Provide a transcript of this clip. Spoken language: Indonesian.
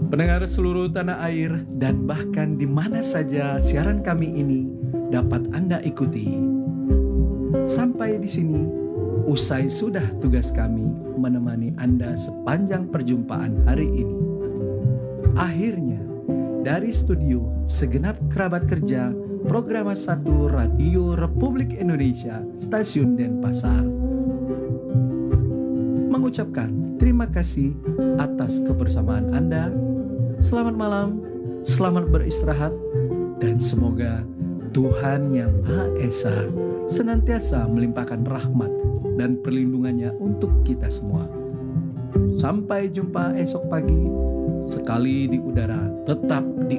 Pendengar seluruh tanah air dan bahkan di mana saja siaran kami ini dapat Anda ikuti. Sampai di sini, usai sudah tugas kami menemani Anda sepanjang perjumpaan hari ini. Akhirnya, dari studio segenap kerabat kerja Programa 1 Radio Republik Indonesia Stasiun Denpasar mengucapkan terima kasih atas kebersamaan Anda. Selamat malam, selamat beristirahat, dan semoga Tuhan Yang Maha Esa senantiasa melimpahkan rahmat dan perlindungannya untuk kita semua. Sampai jumpa esok pagi, sekali di udara, tetap di